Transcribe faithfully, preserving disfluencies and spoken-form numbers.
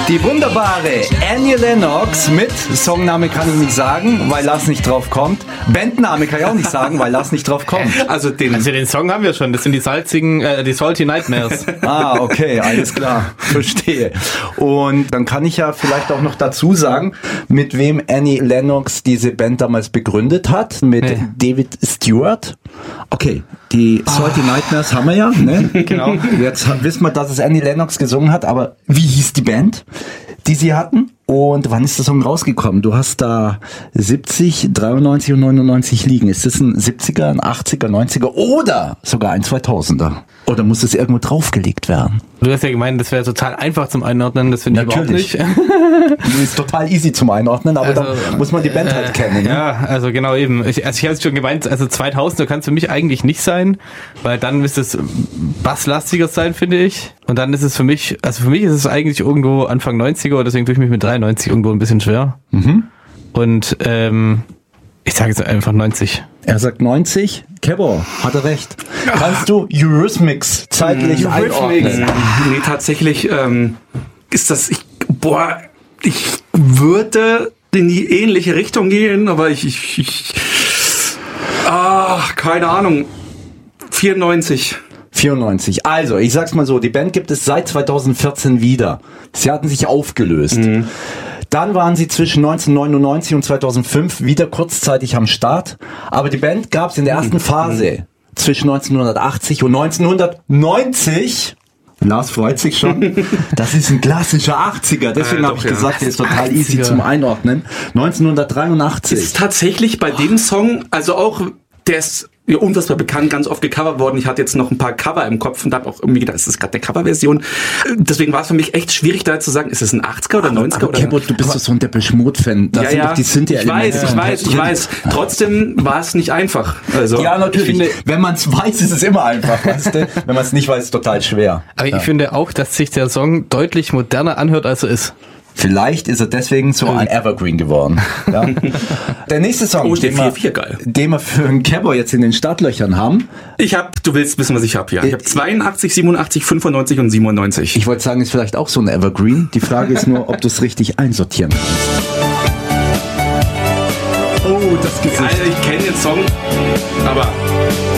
Die wunderbare Annie Lennox mit Songname kann ich nicht sagen, weil Lars nicht drauf kommt. Bandname kann ich auch nicht sagen, weil Lars nicht drauf kommt. Also den, also den Song haben wir schon. Das sind die salzigen, äh, die Salty Nightmares. Ah, okay, alles klar, verstehe. Und dann kann ich ja vielleicht auch noch dazu sagen, mit wem Annie Lennox diese Band damals begründet hat. Mit hey. David Stewart. Okay, die Salty oh. Nightmares haben wir ja, ne? Genau. Jetzt wissen wir, dass es Annie Lennox gesungen hat, aber wie hieß die Band, die sie hatten? Und wann ist der Song rausgekommen? Du hast da siebzig, dreiundneunzig und neunundneunzig liegen. Ist das ein siebziger, ein achtziger, neunziger oder sogar ein zweitausender? Oder muss das irgendwo draufgelegt werden? Du hast ja gemeint, das wäre total einfach zum Einordnen, das finde ich überhaupt nicht. Das ist total easy zum Einordnen, aber also, da muss man die Band halt kennen. Ne? Ja, also genau eben. Ich, also ich habe es schon gemeint, also zweitausender kann es für mich eigentlich nicht sein, weil dann müsste es basslastiger sein, finde ich. Und dann ist es für mich, also für mich ist es eigentlich irgendwo Anfang neunziger, deswegen tue ich mich mit dreiundneunzig irgendwo ein bisschen schwer. Mhm. Und ähm, ich sage jetzt einfach neunzig. Er sagt neunzig. Kebo, hat er recht. Kannst du Eurythmics zeitlich mmh, einordnen? Nee, tatsächlich ähm, ist das, ich, boah, ich würde in die ähnliche Richtung gehen, aber ich, ich, ich ach, keine Ahnung, vierundneunzig. vierundneunzig. Also, ich sag's mal so, die Band gibt es seit zweitausendvierzehn wieder. Sie hatten sich aufgelöst. Mhm. Dann waren sie zwischen neunzehnhundertneunundneunzig und zweitausendfünf wieder kurzzeitig am Start. Aber die Band gab es in der ersten Phase zwischen neunzehnhundertachtzig und neunzehnhundertneunzig. Lars freut sich schon. Das ist ein klassischer achtziger. Deswegen äh, habe ich ja. gesagt, der ist total achtziger. Easy zum Einordnen. neunzehnhundertdreiundachtzig. Ist tatsächlich bei dem Song, also auch, der ist ja, unfassbar bekannt, ganz oft gecovert worden. Ich hatte jetzt noch ein paar Cover im Kopf und habe auch irgendwie gedacht, ist das gerade eine Coverversion? Deswegen war es für mich echt schwierig, da zu sagen, ist es ein achtziger oder neunziger? Aber, aber oder? Kebot, du bist doch so ein Depeche Mode-Fan. Da ja, sind ja. doch die Synthie-Elemente. Ich weiß, ich weiß, ich weiß. Trotzdem war es nicht einfach. Also, ja, natürlich. Finde, wenn man es weiß, ist es immer einfach. Weißt du? Wenn man es nicht weiß, ist es total schwer. Aber ja. ich finde auch, dass sich der Song deutlich moderner anhört, als er ist. Vielleicht ist er deswegen so ein Evergreen geworden. Ja. Der nächste Song, oh, den, vier, wir, vier, geil. den wir für einen Cowboy jetzt in den Startlöchern haben. Ich hab, du willst wissen, was ich habe, ja. Ich habe zweiundachtzig, siebenundachtzig, fünfundneunzig und siebenundneunzig. Ich wollte sagen, ist vielleicht auch so ein Evergreen. Die Frage ist nur, ob du es richtig einsortieren kannst. Oh, das Gesicht. Also ich kenne den Song, aber